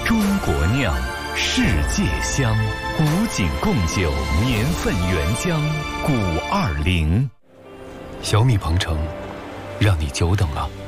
中国酿，世界香。古井贡酒年份原浆520。 小米鹏程，让你久等了。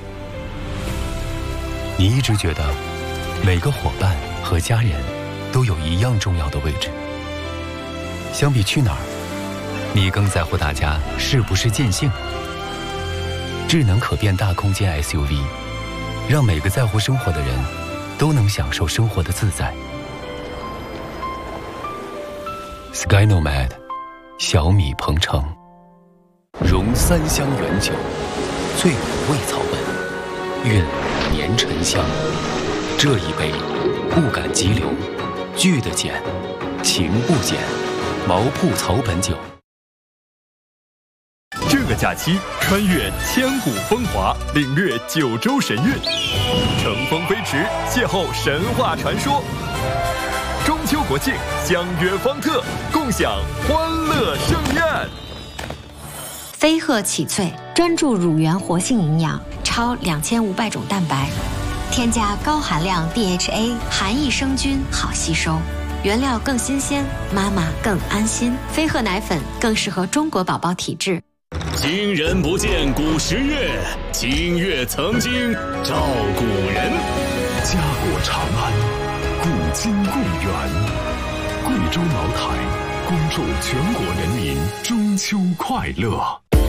你一直觉得每个伙伴和家人都有一样重要的位置。相比去哪儿，你更在乎大家是不是尽兴。智能可变大空间 SUV， 让每个在乎生活的人都能享受生活的自在。Sky Nomad， 小米鹏程，融3香原酒，最五味草本，韵年沉香。这一杯，不敢急流，聚的减，情不减。毛铺草本酒。 这个假期，穿越千古风华，领略九州神韵，乘风飞驰，邂逅神话传说。中秋国庆，相约方特，共享欢乐盛宴。 飞鹤启萃专注乳源活性营养，超2500种蛋白，添加高含量 DHA， 含益生菌，好吸收。原料更新鲜，妈妈更安心。飞鹤奶粉更适合中国宝宝体质。 今人不见古时月，今月曾经照古人。 家国长安，古今共源。贵州茅台，恭祝全国人民中秋快乐。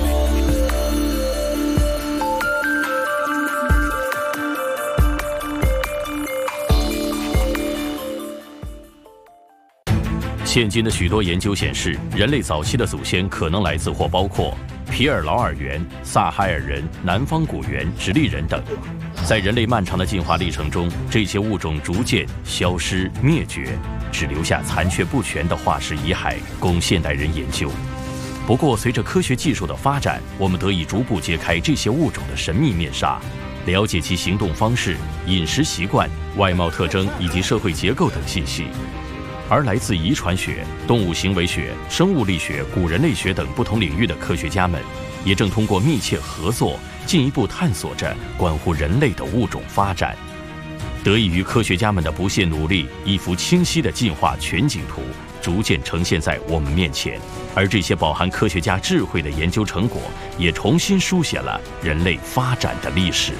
现今的许多研究显示，人类早期的祖先可能来自或包括皮尔劳尔猿、萨海尔人、南方古猿、直立人等。在人类漫长的进化历程中，这些物种逐渐消失灭绝，只留下残缺不全的化石遗骸供现代人研究。不过，随着科学技术的发展，我们得以逐步揭开这些物种的神秘面纱，了解其行动方式、饮食习惯、外貌特征以及社会结构等信息。而来自遗传学、动物行为学、生物力学、古人类学等不同领域的科学家们，也正通过密切合作，进一步探索着关乎人类的物种发展。得益于科学家们的不懈努力，一幅清晰的进化全景图逐渐呈现在我们面前。而这些饱含科学家智慧的研究成果，也重新书写了人类发展的历史。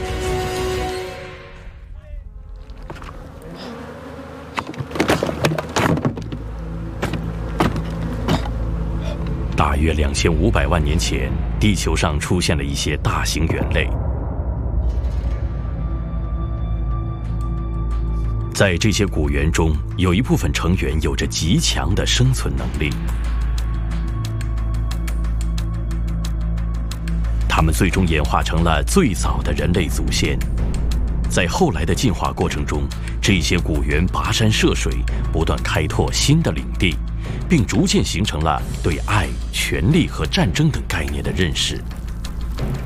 大约2500万年前，地球上出现了一些大型猿类。在这些古猿中，有一部分成员有着极强的生存能力。它们最终演化成了最早的人类祖先。在后来的进化过程中，这些古猿跋山涉水，不断开拓新的领地，并逐渐形成了对爱、权力和战争等概念的认识。